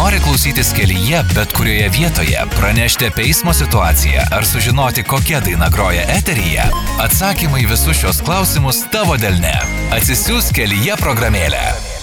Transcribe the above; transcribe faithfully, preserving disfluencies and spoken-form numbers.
Nori klausytis kelyje bet kurioje vietoje, pranešti apie eismo situaciją ar sužinoti, kokia daina groja eteryje? Atsakymai visus šios klausimus tavo delne. Atsisiųsk Kelyje programėlę.